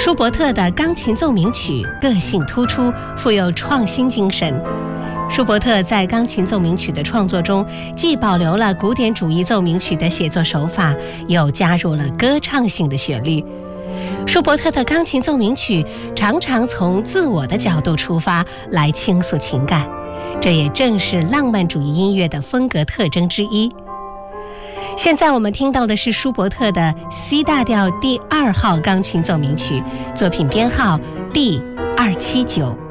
舒伯特的钢琴奏鸣曲个性突出，富有创新精神。舒伯特在钢琴奏鸣曲的创作中，既保留了古典主义奏鸣曲的写作手法，又加入了歌唱性的旋律。舒伯特的钢琴奏鸣曲常常从自我的角度出发来倾诉情感，这也正是浪漫主义音乐的风格特征之一。现在我们听到的是舒伯特的 C 大调第2号钢琴奏鸣曲，作品编号第279。